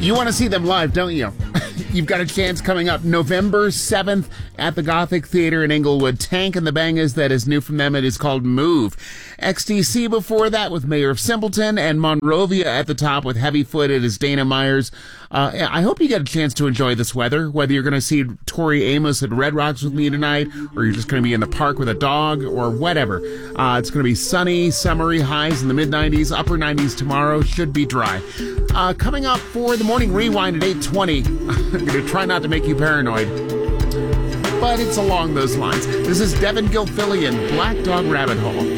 You want to see them live, don't you? You've got a chance coming up November 7th at the Gothic Theater in Inglewood. Tank and the Bangas, that is new from them. It is called Move. XTC before that with Mayor of Simpleton, and Monrovia at the top with Heavyfoot. It is Dana Myers. I hope you get a chance to enjoy this weather, whether you're going to see Tori Amos at Red Rocks with me tonight, or you're just going to be in the park with a dog, or whatever. It's going to be sunny, summery, highs in the mid-90s, upper 90s tomorrow. Should be dry. Coming up for the Morning Rewind at 8:20. I'm going to try not to make you paranoid, but it's along those lines. This is Devin Gilfillian, Black Dog Rabbit Hole.